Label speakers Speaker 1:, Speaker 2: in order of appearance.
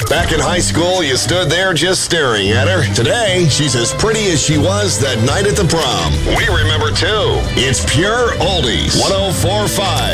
Speaker 1: Back in high school, you stood there just staring at her. Today, she's as pretty as she was that night at the prom. We remember, too. It's Pure Oldies. 104.5